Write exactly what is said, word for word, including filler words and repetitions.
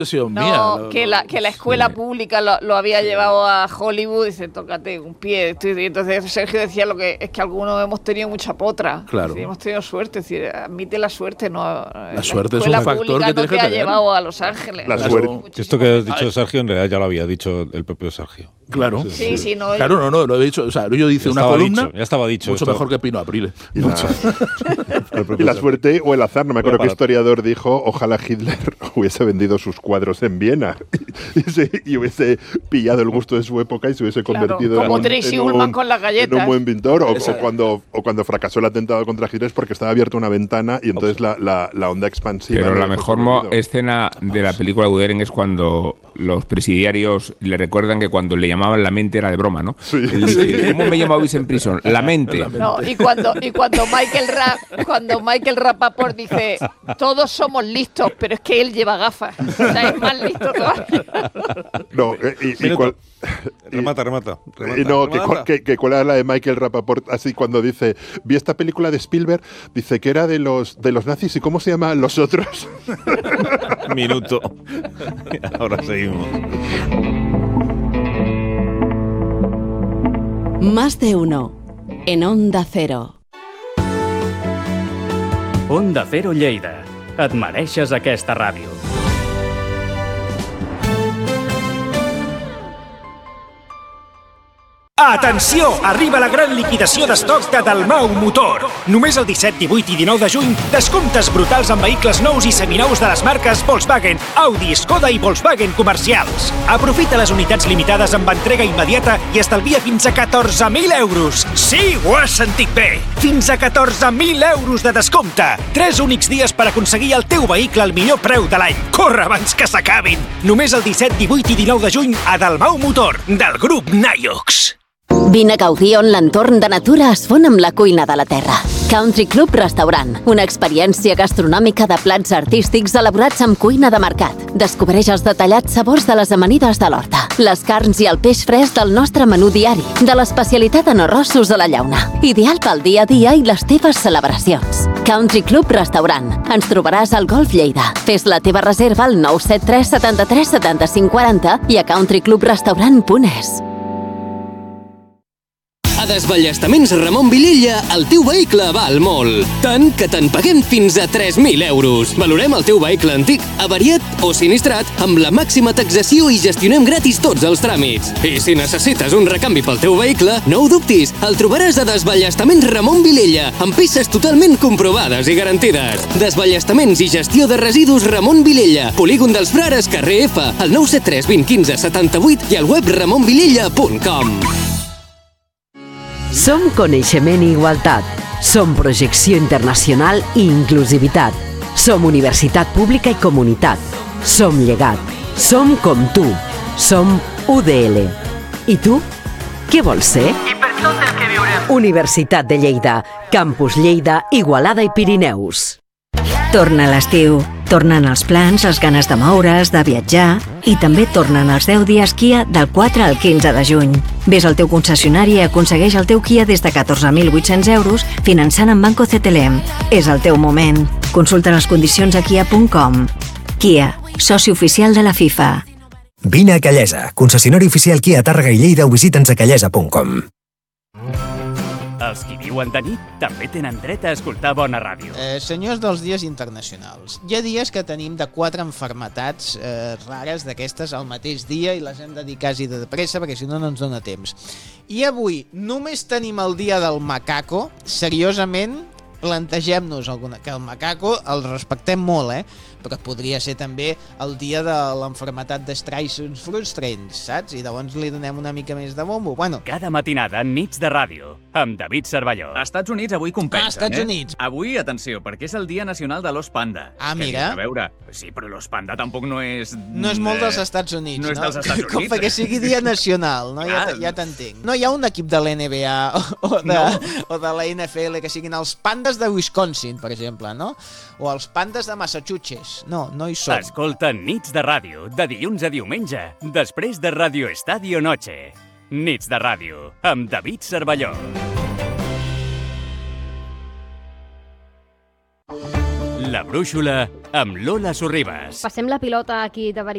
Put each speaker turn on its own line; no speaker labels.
No,
mía, lo,
que, la, que la escuela sí. pública lo, lo había sí. llevado a Hollywood, dice, tócate un pie. Y entonces Sergio decía lo que es que algunos hemos tenido mucha potra.
Claro.
Sí, hemos tenido suerte, es decir, admite la suerte, no.
La,
la
suerte es un factor que
no
tienes que
te ha
tener.
llevado a Los Ángeles.
La
claro.
suerte.
Esto que has dicho Sergio, en realidad ya lo había dicho el propio Sergio.
Claro.
Sí, sí, sí no.
Claro, no, no, lo he dicho. O sea, yo hice
ya
una columna.
Dicho, ya estaba dicho.
Mucho
esto.
mejor que Pino Aprile.
Y la, y la suerte o el azar. No me acuerdo qué historiador dijo, ojalá Hitler hubiese vendido sus cuadros en Viena y, se, y hubiese pillado el gusto de su época y se hubiese convertido
claro, como
en, un,
Tracy
en,
Ullman
un,
con las galletas.
en un buen pintor. O, o, cuando, o cuando fracasó el atentado contra Hitler es porque estaba abierta una ventana y entonces la, la, la onda expansiva.
Pero la mejor mo- escena de la película de Woody Allen es cuando los presidiarios le recuerdan que cuando le llamaban la mente era de broma, ¿no?
Sí.
El,
sí.
¿Cómo me llamabais en prisión? La mente. La mente.
No, y cuando, y cuando Michael Ra, cuando Michael Rapaport dice, todos somos listos, pero es que él lleva gafas. O sea, es más listo todavía.
No, y, y cual,
remata, remata, remata.
Y no,
remata.
Que, que, que cuál era la de Michael Rapaport, así cuando dice, vi esta película de Spielberg, dice que era de los de los nazis, ¿y cómo se llaman los otros?
Minuto. Ahora seguimos.
Más de uno en Onda Cero.
Onda Cero Lleida. Et mereixes aquesta ràdio.
Atenció! Arriba la gran liquidació d'estoc de Dalmau Motor. Només el disset, divuit i dinou de juny, descomptes brutals en vehicles nous i seminous de les marques Volkswagen, Audi, Skoda i Volkswagen comercials. Aprofita les unitats limitades amb entrega immediata i estalvia fins a catorze mil euros. Sí, ho has sentit bé! Fins a catorze mil euros de descompte. Tres únics dies per aconseguir el teu vehicle al millor preu de l'any. Corre abans que s'acabin! Només el disset, divuit i dinou de juny a Dalmau Motor, del grup Naiox.
Vine a gaudir on l'entorn de natura es fon amb la cuina de la terra. Country Club Restaurant, una experiència gastronòmica de plats artístics elaborats amb cuina de mercat. Descobreix els detallats sabors de les amanides de l'horta, les carns i el peix fresc del nostre menú diari, de l'especialitat en arrossos a la llauna. Ideal pel dia a dia i les teves celebracions. Country Club Restaurant. Ens trobaràs al Golf Lleida. Fes la teva reserva al nou set tres setanta-tres setanta-cinc quaranta i a country club restaurant punt es.
A Desballestaments Ramon Vilella, el teu vehicle val molt. Tant que te'n paguem fins a tres mil euros. Valorem el teu vehicle antic, avariat o sinistrat amb la màxima taxació i gestionem gratis tots els tràmits. I si necessites un recanvi pel teu vehicle, no ho dubtis, el trobaràs a Desballestaments Ramon Vilella, amb peces totalment comprovades i garantides. Desballestaments i gestió de residus Ramon Vilella, Polígon dels Frares, carrer F, al nou set tres vint quinze setanta-vuit i al web ramon vilella punt com.
Som coneixement i igualtat. Som projecció internacional i inclusivitat. Som universitat pública i comunitat. Som llegat. Som com tu. Som U D L. I tu? Què vols ser?
I per tot el que viurem.
Universitat de Lleida. Campus Lleida, Igualada i Pirineus.
Torna l'estiu, tornen els plans, les ganes de moure's, de viatjar i també tornen els deu dies Kia del quatre al quinze de juny. Ves al teu concessionari i aconsegueix el teu Kia des de catorze mil vuit-cents euros finançant amb Banco C T L M. És el teu moment. Consulta les condicions a kia punt com. Kia, soci oficial de la FIFA.
Vine a Callesa, concessionari oficial Kia Tàrrega i Lleida o visita'ns a callesa punt com.
Els qui viuen de nit també tenen dret a escoltar bona ràdio.
Eh, senyors dels dies internacionals, hi ha dies que tenim de quatre enfermetats eh, rares d'aquestes al mateix dia i les hem de dir quasi de pressa perquè si no no ens dona temps. I avui només tenim el dia del macaco. Seriosament, plantegem-nos alguna, que el macaco el respectem molt, eh? Però podria ser també el dia de l'enfermetat d'Streisons Frustrants, saps? I llavors li donem una mica més de bombo. Bueno.
Cada matinada, Nits de Ràdio, amb David Cervelló.
Als Estats Units avui compensen,
ah, Estats
eh?
Units.
Avui, atenció, perquè és el Dia Nacional de l'Os Panda.
Ah, mira.
A veure, sí, però l'Os Panda tampoc no és...
No és molt dels Estats Units,
no?
No
és dels Estats Units.
Com perquè sigui dia nacional, no? Ja, ja t'entenc. No hi ha un equip de l'N B A o, o, de, no. o de la N F L que siguin els pandes de Wisconsin, per exemple, no? O els pandes de Massachusetts. No, no hi són.
Escolta Nits de Ràdio, de dilluns a diumenge, després de Radio Estadio Noche. Nits de Ràdio, amb David Cervelló. La brúixola amb Lola Sorribas.
Passem la pilota aquí de veritat.